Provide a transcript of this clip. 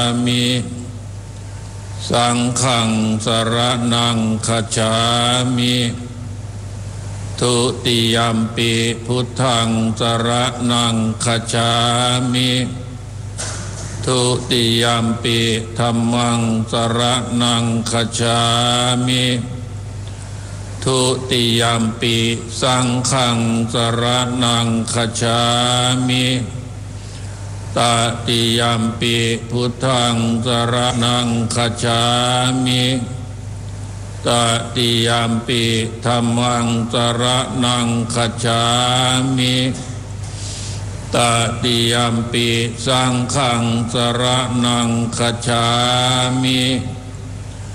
มิสังฆังสรณังคัจฉามิทุติยัมปิพุทธังสรณังคัจฉามิทุติยัมปิธัมมังสรณังคัจฉามิทุติยัมปิสังฆังสรณังคัจฉามิตติยัมปิพุทธังสรณังคัจฉามิตติยัมปิธัมมังสรณังคัจฉามิตติยัมปิสังฆังสรณังคัจฉามิ